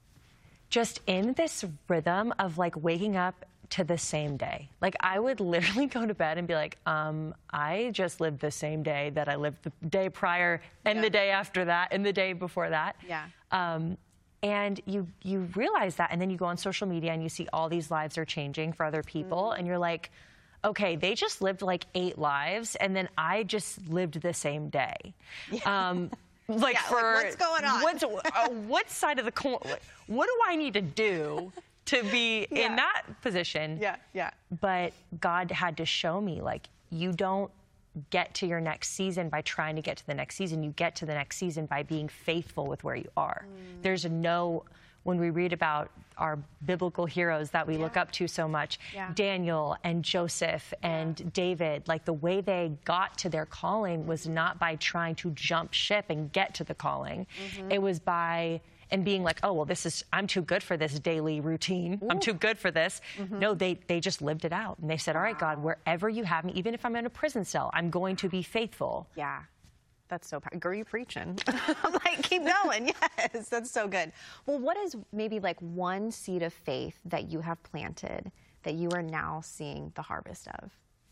just in this rhythm of like waking up to the same day. Like I would literally go to bed and be like, um, I just lived the same day that I lived the day prior and yeah. the day after that and the day before that. Yeah. Um, and you you realize that, and then you go on social media and you see all these lives are changing for other people, mm-hmm. and you're like, okay, they just lived like eight lives, and then I just lived the same day. Yeah. Um, like yeah, for like what's going on? What's, uh, what side of the coin? What do I need to do to be yeah. in that position? Yeah, yeah. But God had to show me, like, you don't get to your next season by trying to get to the next season. You get to the next season by being faithful with where you are. Mm. There's no, when we read about our biblical heroes that we yeah. look up to so much, yeah. Daniel and Joseph and yeah. David, like the way they got to their calling was not by trying to jump ship and get to the calling. Mm-hmm. It was by, and being like, oh, well, this is, I'm too good for this daily routine. Ooh. I'm too good for this. Mm-hmm. No, they, they just lived it out. And they said, all right, God, wherever you have me, even if I'm in a prison cell, I'm going to be faithful. Yeah. That's so powerful. Girl, you preaching. I'm like, keep going. Yes, that's so good. Well, what is maybe like one seed of faith that you have planted that you are now seeing the harvest of?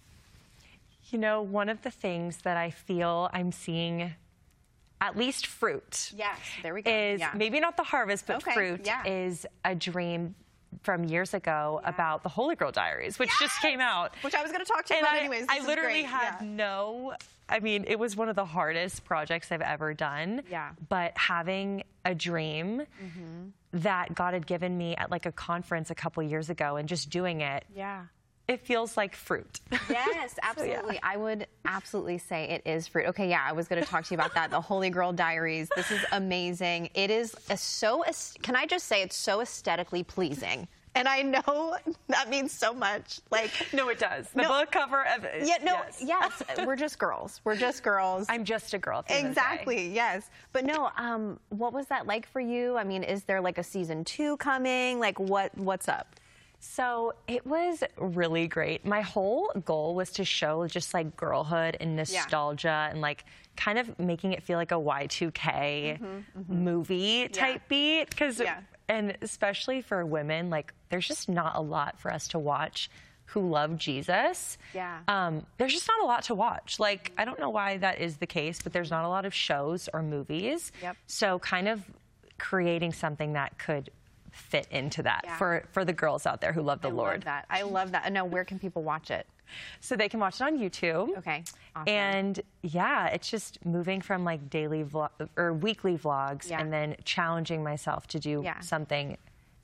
You know, one of the things that I feel I'm seeing at least fruit. Yes, there we go. Is yeah. maybe not the harvest, but okay. fruit yeah. is a dream from years ago yeah. about the Holy Girl Diaries, which yes! just came out. Which I was going to talk to you and about I, anyways. This I literally great. had yeah. no, I mean, it was one of the hardest projects I've ever done. Yeah. But having a dream mm-hmm. that God had given me at like a conference a couple years ago and just doing it. Yeah. It feels like fruit. Yes, absolutely. So, yeah. I would absolutely say it is fruit. Okay, yeah, I was going to talk to you about that. The Holy Girl Diaries. This is amazing. It is a so, can I just say it's so aesthetically pleasing. And I know that means so much. Like, no, it does. The no, book cover of it. Yeah, no, yes. yes. We're just girls. We're just girls. I'm just a girl. Exactly. Yes. But no, um, what was that like for you? I mean, is there like a season two coming? Like, what? What's up? So it was really great. My whole goal was to show just like girlhood and nostalgia yeah. and like kind of making it feel like a Y two K mm-hmm, mm-hmm. movie type yeah. beat. Because, yeah. and especially for women, like there's just not a lot for us to watch who love Jesus. Yeah. Um, there's just not a lot to watch. Like, I don't know why that is the case, but there's not a lot of shows or movies. Yep. So kind of creating something that could fit into that yeah. for, for the girls out there who love the I Lord. I love that. I love that. Now, where can people watch it? So they can watch it on YouTube. Okay. Awesome. And yeah, it's just moving from like daily vlog or weekly vlogs yeah. and then challenging myself to do yeah. something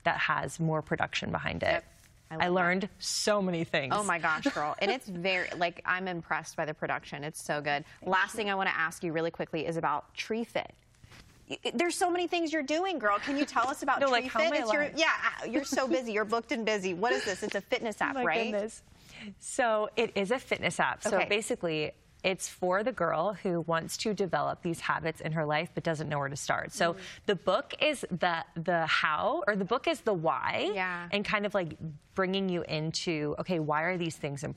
that has more production behind it. Yep. I, I learned that. so many things. Oh my gosh, girl. And it's very, like, I'm impressed by the production. It's so good. Thank Last you. thing I want to ask you really quickly is about Tree Fit. There's so many things you're doing, girl. Can you tell us about no, Tree like, Fit? It's your, yeah, you're so busy. You're booked and busy. What is this? It's a fitness app, oh my right? Goodness. So it is a fitness app. So okay. basically, it's for the girl who wants to develop these habits in her life but doesn't know where to start. So mm. the book is the the how, or the book is the why, yeah. and kind of like bringing you into, okay, why are these things important?